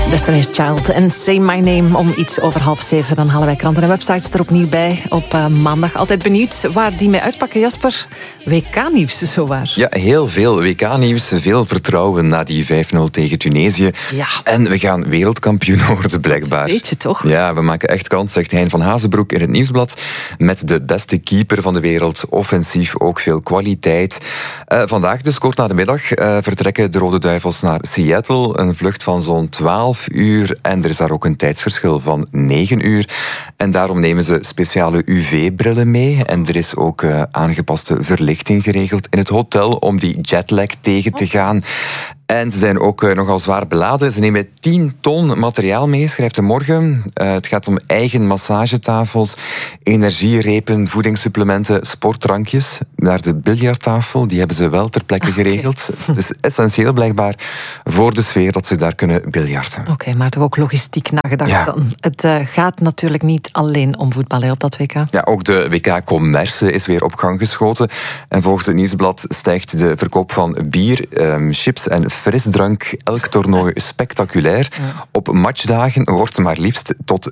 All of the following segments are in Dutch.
Destiny's Child en Say My Name om iets over 6:30. Dan halen wij kranten en websites er opnieuw bij op maandag. Altijd benieuwd waar die mee uitpakken, Jasper. WK-nieuws, zowaar. Ja, heel veel WK-nieuws. Veel vertrouwen na die 5-0 tegen Tunesië. Ja. En we gaan wereldkampioen worden, blijkbaar. Weet je toch? Ja, we maken echt kans, zegt Hein van Hazenbroek in het Nieuwsblad. Met de beste keeper van de wereld. Offensief ook veel kwaliteit. Vandaag, dus kort na de middag, vertrekken de Rode Duivels naar Seattle. Een vlucht van zo'n 12 uur. En er is daar ook een tijdsverschil van 9 uur. En daarom nemen ze speciale UV-brillen mee. En er is ook aangepaste verlichting geregeld in het hotel om die jetlag tegen te gaan. En ze zijn ook nogal zwaar beladen. Ze nemen 10 ton materiaal mee, schrijft de Morgen. Het gaat om eigen massagetafels, energierepen, voedingssupplementen, sportdrankjes. Naar de biljarttafel, die hebben ze wel ter plekke geregeld. Het is essentieel blijkbaar voor de sfeer dat ze daar kunnen biljarten. Oké, maar toch ook logistiek nagedacht dan. Het gaat natuurlijk niet alleen om voetbal op dat WK. Ja, ook de WK-commerce is weer op gang geschoten. En volgens het Nieuwsblad stijgt de verkoop van bier, chips en frisdrank elk toernooi spectaculair. Ja. Op matchdagen wordt maar liefst tot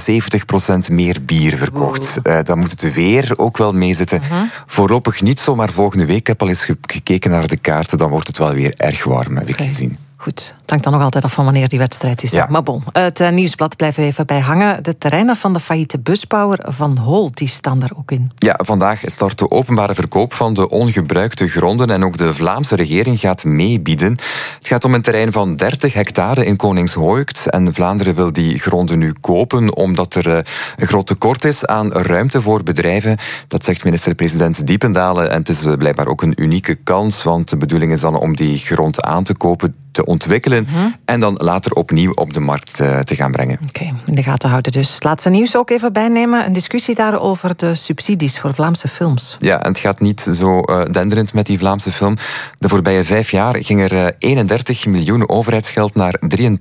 75% meer bier verkocht. Dan moet het weer ook wel meezitten. Voorlopig niet zo, maar volgende week, ik heb al eens gekeken naar de kaarten, dan wordt het wel weer erg warm, heb ik gezien. Goed, het hangt dan nog altijd af van wanneer die wedstrijd is. Ja. Maar bon, het Nieuwsblad blijft even bij hangen. De terreinen van de failliete busbouwer Van Holt, die staan daar ook in. Ja, vandaag start de openbare verkoop van de ongebruikte gronden en ook de Vlaamse regering gaat meebieden. Het gaat om een terrein van 30 hectare in Koningshooikt en Vlaanderen wil die gronden nu kopen omdat er een groot tekort is aan ruimte voor bedrijven. Dat zegt minister-president Diependalen en het is blijkbaar ook een unieke kans, want de bedoeling is dan om die grond aan te kopen, te ontwikkelen en dan later opnieuw op de markt te gaan brengen. Oké, in de gaten houden dus. Het laatste nieuws ook even bijnemen. Een discussie daar over de subsidies voor Vlaamse films. Ja, en het gaat niet zo denderend met die Vlaamse film. De voorbije 5 jaar ging er 31 miljoen overheidsgeld naar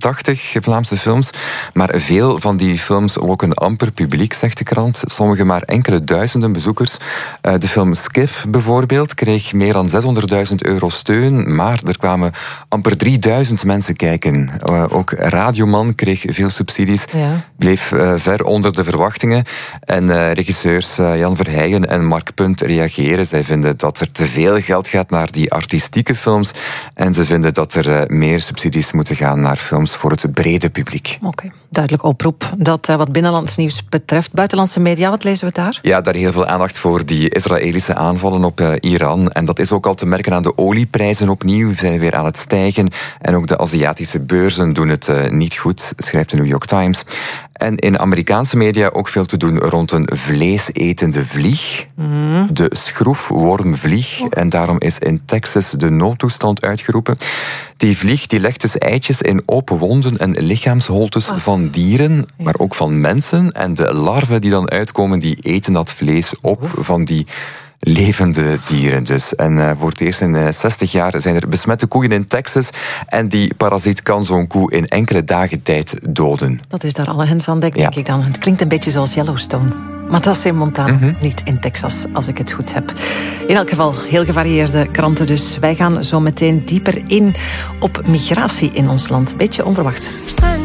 83 Vlaamse films. Maar veel van die films lokken amper publiek, zegt de krant. Sommige maar enkele duizenden bezoekers. De film Skiff bijvoorbeeld kreeg meer dan 600.000 euro steun, maar er kwamen amper 3000 mensen kijken. Ook Radioman kreeg veel subsidies, bleef ver onder de verwachtingen. En regisseurs Jan Verheijen en Mark Punt reageren. Zij vinden dat er te veel geld gaat naar die artistieke films. En ze vinden dat er meer subsidies moeten gaan naar films voor het brede publiek. Oké, duidelijk oproep. Dat wat binnenlands nieuws betreft. Buitenlandse media, wat lezen we daar? Ja, daar heel veel aandacht voor die Israëlische aanvallen op Iran. En dat is ook al te merken aan de olieprijzen opnieuw. Ze zijn weer aan het stijgen. En ook de Aziatische beurzen doen het niet goed, schrijft de New York Times. En in Amerikaanse media ook veel te doen rond een vleesetende vlieg. De schroefwormvlieg. En daarom is in Texas de noodtoestand uitgeroepen. Die vlieg die legt dus eitjes in open wonden en lichaamsholtes van dieren, maar ook van mensen. En de larven die dan uitkomen, die eten dat vlees op van die levende dieren dus. En voor het eerst in 60 jaar zijn er besmette koeien in Texas. En die parasiet kan zo'n koe in enkele dagen tijd doden. Dat is daar alle hens aan dek, denk ik dan. Het klinkt een beetje zoals Yellowstone. Maar dat is in Montana, niet in Texas, als ik het goed heb. In elk geval, heel gevarieerde kranten dus. Wij gaan zo meteen dieper in op migratie in ons land. Beetje onverwacht.